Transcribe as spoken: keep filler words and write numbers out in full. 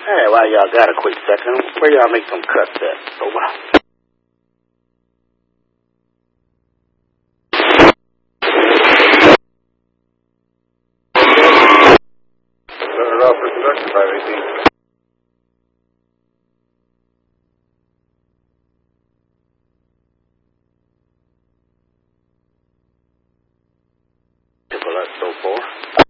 Hey, well, y'all got a quick second. Where y'all make some cuts at? Over. Started off for production five eighteen. Well, that's so far.